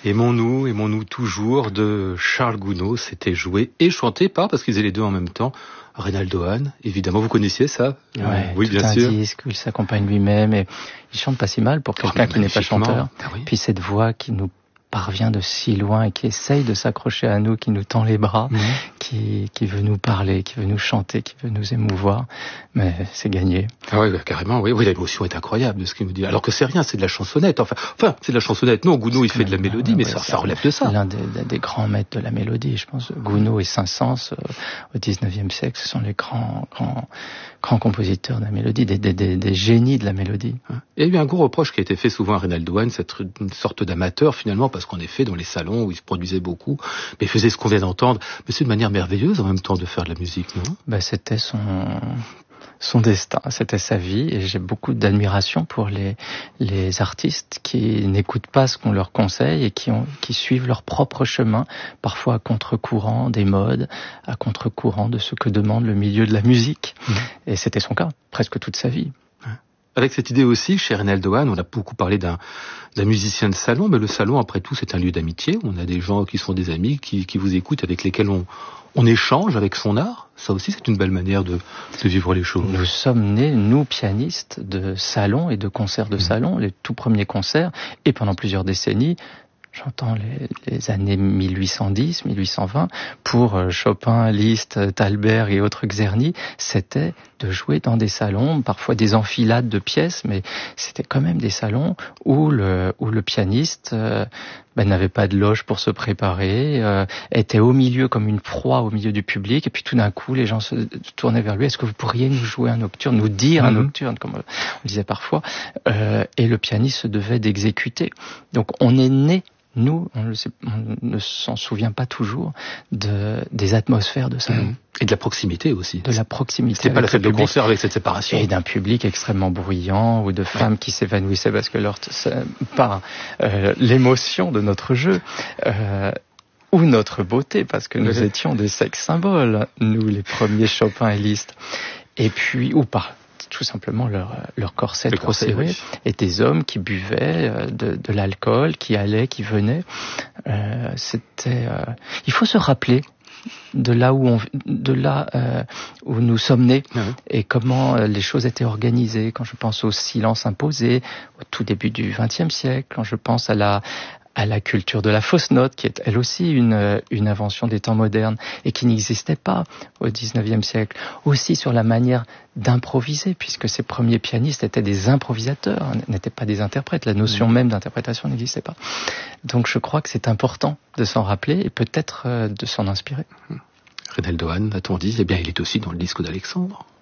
Aimons-nous toujours de Charles Gounod. C'était joué et chanté par, parce qu'ils étaient les deux en même temps, Reynaldo Hahn. Évidemment, vous connaissiez ça? Ouais, oui, tout bien un sûr. disque où il s'accompagne lui-même et il chante pas si mal pour quelqu'un qui n'est pas chanteur. Ah oui. Puis cette voix qui nous parvient de si loin et qui essaye de s'accrocher à nous, qui nous tend les bras, qui veut nous parler, qui veut nous chanter, qui veut nous émouvoir. Mais c'est gagné. Ah oui, carrément, oui, l'émotion est incroyable de ce qu'il nous dit. Alors que c'est rien, c'est de la chansonnette. Enfin, c'est de la chansonnette. Non, Gounod, il fait de la mélodie, mais ça relève de ça. L'un des grands maîtres de la mélodie, je pense. Gounod et Saint-Saëns, au 19e siècle, ce sont les grands compositeurs de la mélodie, des génies de la mélodie. Il y a eu un gros reproche qui a été fait souvent à Reynaldo Hahn, c'est une sorte d'amateur finalement, parce qu'en effet, dans les salons où il se produisait beaucoup, mais il faisait ce qu'on vient d'entendre. Mais c'est une manière merveilleuse en même temps de faire de la musique, non? C'était son destin, c'était sa vie, et j'ai beaucoup d'admiration pour les artistes qui n'écoutent pas ce qu'on leur conseille et qui suivent leur propre chemin, parfois à contre-courant des modes, à contre-courant de ce que demande le milieu de la musique. Et c'était son cas, presque toute sa vie. Avec cette idée aussi, chez Reynaldo Hahn, on a beaucoup parlé d'un musicien de salon, mais le salon, après tout, c'est un lieu d'amitié. On a des gens qui sont des amis, qui vous écoutent, avec lesquels on échange avec son art. Ça aussi, c'est une belle manière de vivre les choses. Nous sommes nés, nous, pianistes, de salons et de concerts de salon, les tout premiers concerts, et pendant plusieurs décennies, j'entends les années 1810, 1820, pour Chopin, Liszt, Thalberg et autres Czerny, c'était de jouer dans des salons, parfois des enfilades de pièces, mais c'était quand même des salons où le pianiste n'avait pas de loge pour se préparer, était au milieu comme une proie au milieu du public, et puis tout d'un coup les gens se tournaient vers lui. Est-ce que vous pourriez nous jouer un nocturne, nous dire un nocturne, comme on disait parfois, et le pianiste se devait d'exécuter. Donc on est né, nous, on ne s'en souvient pas toujours, des atmosphères de salon. Et de la proximité aussi. De la proximité. C'était pas la fête de concert avec cette séparation. Et d'un public extrêmement bruyant, ou de femmes qui s'évanouissaient parce que par l'émotion de notre jeu, ou notre beauté, parce que nous étions des sex symboles, nous les premiers Chopin et Liszt. Et puis, ou pas. Tout simplement leur corset trop serré, et des hommes qui buvaient de l'alcool, qui allaient, qui venaient. Il faut se rappeler de là où nous sommes nés et comment les choses étaient organisées. Quand je pense au silence imposé au tout début du XXe siècle, quand je pense à la culture de la fausse note, qui est elle aussi une invention des temps modernes et qui n'existait pas au XIXe siècle. Aussi sur la manière d'improviser, puisque ces premiers pianistes étaient des improvisateurs, n'étaient pas des interprètes. La notion même d'interprétation n'existait pas. Donc je crois que c'est important de s'en rappeler et peut-être de s'en inspirer. Reynaldo Hahn, a-t-on dit, il est aussi dans le disque d'Alexandre.